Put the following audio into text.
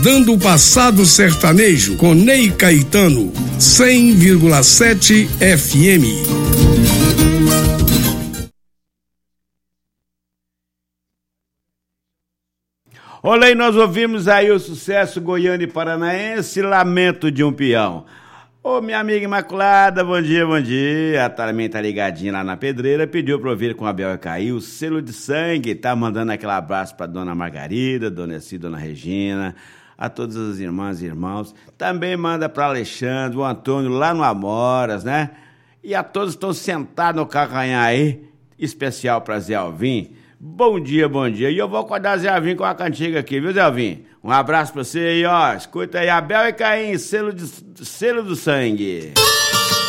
Recordando o passado sertanejo com Ney Caetano, 100,7 FM. Olha aí, nós ouvimos aí o sucesso goiano e paranaense, Lamento de um Peão. Ô, minha amiga Imaculada, bom dia, bom dia. A também tá ligadinha lá na pedreira, pediu pra ouvir com a Abel e Caí, o selo de sangue, tá mandando aquele abraço pra dona Margarida, dona Eci, dona Regina, a todas as irmãs e irmãos. Também manda pra Alexandre, o Antônio lá no Amoras, né? E a todos que estão sentados no calcanhar aí, especial pra Zé Alvim. Bom dia, bom dia. E eu vou acordar Zé Alvim com a cantiga aqui, viu, Zé Alvim? Um abraço pra você aí, ó. Escuta aí, Abel e Caim, selo do sangue.